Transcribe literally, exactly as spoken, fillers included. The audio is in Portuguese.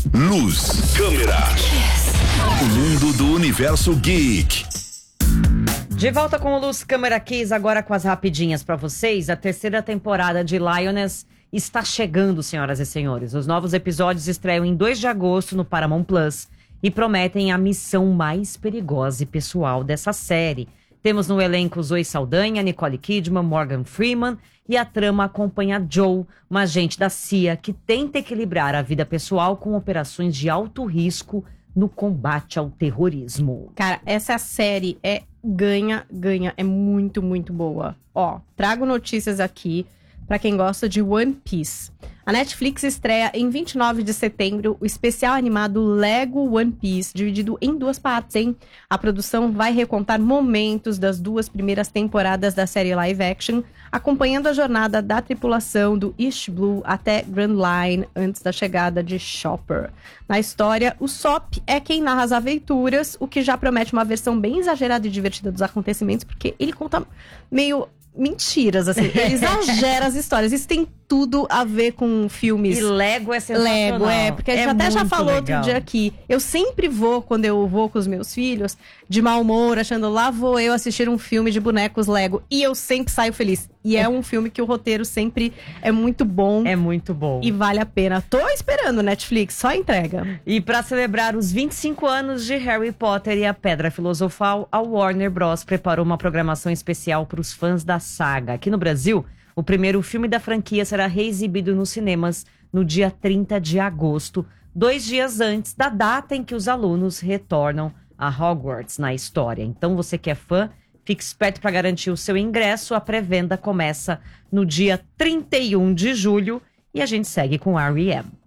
Luz, câmera. O mundo do universo geek. De volta com o Luz Câmera Kiss, agora com as rapidinhas pra vocês. A terceira temporada de Lioness está chegando, senhoras e senhores. Os novos episódios estreiam em dois de agosto no Paramount Plus e prometem a missão mais perigosa e pessoal dessa série. Temos no elenco Zoe Saldanha, Nicole Kidman, Morgan Freeman, e a trama acompanha Joe, uma agente da C I A que tenta equilibrar a vida pessoal com operações de alto risco no combate ao terrorismo. Cara, essa série é ganha, ganha, é muito, muito boa. Ó, trago notícias aqui pra quem gosta de One Piece. A Netflix estreia em vinte e nove de setembro o especial animado Lego One Piece, dividido em duas partes, hein? A produção vai recontar momentos das duas primeiras temporadas da série live action, acompanhando a jornada da tripulação do East Blue até Grand Line, antes da chegada de Chopper. Na história, o Sop é quem narra as aventuras, o que já promete uma versão bem exagerada e divertida dos acontecimentos, porque ele conta meio mentiras, assim. Ele exagera as histórias. Isso tem tudo a ver com filmes. E Lego é sensacional. Lego, é. Porque a gente é até já falou legal. outro dia aqui. Eu sempre vou, quando eu vou com os meus filhos, de mau humor, achando lá vou eu assistir um filme de bonecos Lego. E eu sempre saio feliz. E é um filme que o roteiro sempre é muito bom. É muito bom. E vale a pena. Tô esperando, Netflix. Só entrega. E para celebrar os vinte e cinco anos de Harry Potter e a Pedra Filosofal, a Warner Bros. Preparou uma programação especial para os fãs da saga. Aqui no Brasil, o primeiro filme da franquia será reexibido nos cinemas no dia trinta de agosto, dois dias antes da data em que os alunos retornam a Hogwarts na história. Então, você que é fã, fique esperto para garantir o seu ingresso. A pré-venda começa no dia trinta e um de julho e a gente segue com R E M.